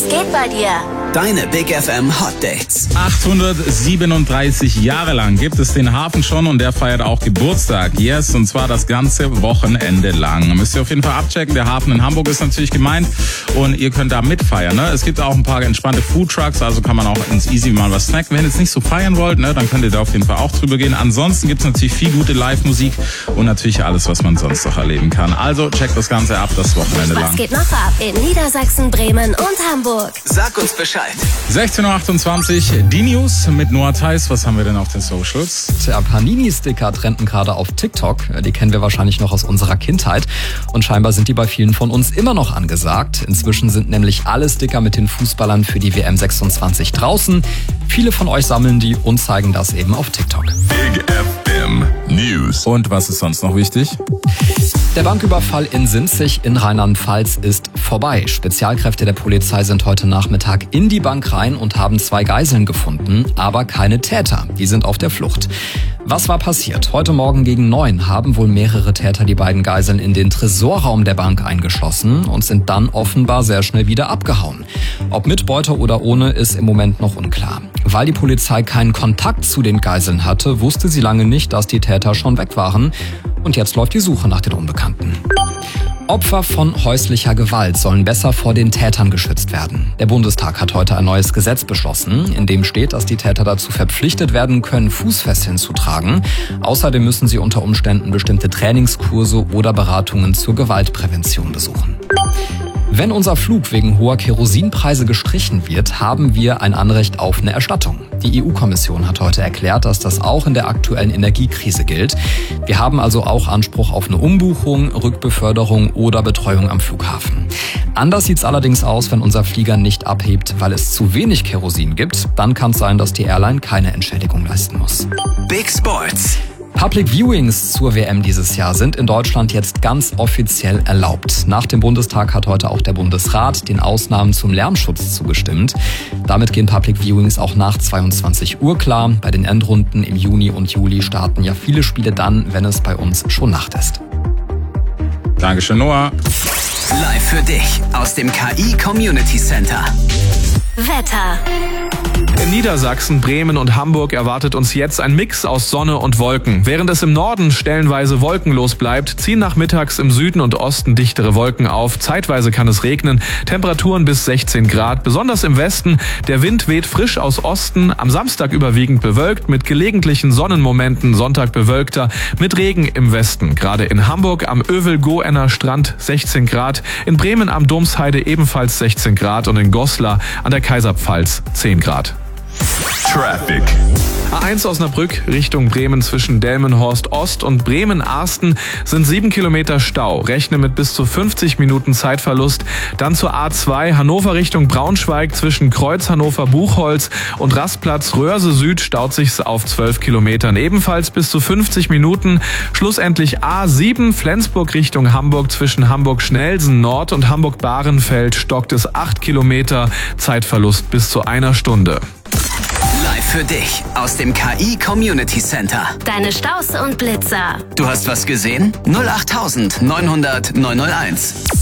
geht bei dir? Deine Big FM Hot Dates. 837 Jahre lang gibt es den Hafen schon und der feiert auch Geburtstag. Yes, und zwar das ganze Wochenende lang. Müsst ihr auf jeden Fall abchecken. Der Hafen in Hamburg ist natürlich gemeint und ihr könnt da mitfeiern. Ne? Es gibt auch ein paar entspannte Foodtrucks, also kann man auch ins Easy mal was snacken. Wenn ihr jetzt nicht so feiern wollt, ne, dann könnt ihr da auf jeden Fall auch drüber gehen. Ansonsten gibt es natürlich viel gute Live-Musik und natürlich alles, was man sonst noch erleben kann. Also checkt das Ganze ab, das Wochenende lang. Was geht noch ab in Niedersachsen, Bremen und Hamburg? Sag uns Bescheid. 16.28 Uhr, die News mit Noah Theis. Was haben wir denn auf den Socials? Tja, Panini-Sticker trenden gerade auf TikTok. Die kennen wir wahrscheinlich noch aus unserer Kindheit. Und scheinbar sind die bei vielen von uns immer noch angesagt. Inzwischen sind nämlich alle Sticker mit den Fußballern für die WM 26 draußen. Viele von euch sammeln die und zeigen das eben auf TikTok. Big FM News. Und was ist sonst noch wichtig? Der Banküberfall in Sinzig in Rheinland-Pfalz ist vorbei. Spezialkräfte der Polizei sind heute Nachmittag in die Bank rein und haben 2 Geiseln gefunden, aber keine Täter. Die sind auf der Flucht. Was war passiert? Heute Morgen gegen 9 haben wohl mehrere Täter die beiden Geiseln in den Tresorraum der Bank eingeschlossen und sind dann offenbar sehr schnell wieder abgehauen. Ob mit Beute oder ohne, ist im Moment noch unklar. Weil die Polizei keinen Kontakt zu den Geiseln hatte, wusste sie lange nicht, dass die Täter schon weg waren. Und jetzt läuft die Suche nach den Unbekannten. Opfer von häuslicher Gewalt sollen besser vor den Tätern geschützt werden. Der Bundestag hat heute ein neues Gesetz beschlossen, in dem steht, dass die Täter dazu verpflichtet werden können, Fußfesseln zu tragen. Außerdem müssen sie unter Umständen bestimmte Trainingskurse oder Beratungen zur Gewaltprävention besuchen. Wenn unser Flug wegen hoher Kerosinpreise gestrichen wird, haben wir ein Anrecht auf eine Erstattung. Die EU-Kommission hat heute erklärt, dass das auch in der aktuellen Energiekrise gilt. Wir haben also auch Anspruch auf eine Umbuchung, Rückbeförderung oder Betreuung am Flughafen. Anders sieht's allerdings aus, wenn unser Flieger nicht abhebt, weil es zu wenig Kerosin gibt. Dann kann es sein, dass die Airline keine Entschädigung leisten muss. Big Sports. Public Viewings zur WM dieses Jahr sind in Deutschland jetzt ganz offiziell erlaubt. Nach dem Bundestag hat heute auch der Bundesrat den Ausnahmen zum Lärmschutz zugestimmt. Damit gehen Public Viewings auch nach 22 Uhr klar. Bei den Endrunden im Juni und Juli starten ja viele Spiele dann, wenn es bei uns schon Nacht ist. Dankeschön, Noah. Live für dich aus dem KI Community Center. Wetter. In Niedersachsen, Bremen und Hamburg erwartet uns jetzt ein Mix aus Sonne und Wolken. Während es im Norden stellenweise wolkenlos bleibt, ziehen nachmittags im Süden und Osten dichtere Wolken auf. Zeitweise kann es regnen, Temperaturen bis 16 Grad, besonders im Westen. Der Wind weht frisch aus Osten, am Samstag überwiegend bewölkt, mit gelegentlichen Sonnenmomenten, Sonntag bewölkter, mit Regen im Westen. Gerade in Hamburg am Övel-Goenner Strand 16 Grad, in Bremen am Domsheide ebenfalls 16 Grad und in Goslar an der Kaiserpfalz 10 Grad. Traffic. A1 Osnabrück Richtung Bremen zwischen Delmenhorst Ost und Bremen-Arsten sind 7 Kilometer Stau. Rechne mit bis zu 50 Minuten Zeitverlust. Dann zur A2 Hannover Richtung Braunschweig zwischen Kreuz Hannover-Buchholz und Rastplatz Röhrse Süd staut sich's auf 12 Kilometern. Ebenfalls bis zu 50 Minuten. Schlussendlich A7 Flensburg Richtung Hamburg zwischen Hamburg-Schnelsen Nord und Hamburg-Bahrenfeld stockt es 8 Kilometer. Zeitverlust bis zu 1 Stunde. Live für dich aus dem KI Community Center. Deine Staus und Blitzer. Du hast was gesehen? 08900 901.